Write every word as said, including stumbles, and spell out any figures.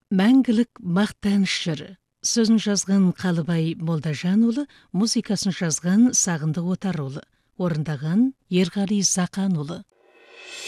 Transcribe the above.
Мәңгілік мақтаныш жыры. Сөзін жазған Қалыбай Молдажанұлы, музыкасын жазған Сағындық Отарұлы, орындаған Ерғали Зақанұлы.